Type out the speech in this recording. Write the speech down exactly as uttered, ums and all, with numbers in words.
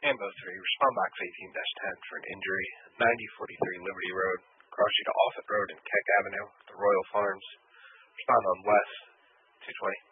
Ambo three, respond box eighteen dash ten for an injury. ninety forty-three Liberty Road, cross street to Offutt Road and Keck Avenue, the Royal Farms. Respond on Wes, two twenty.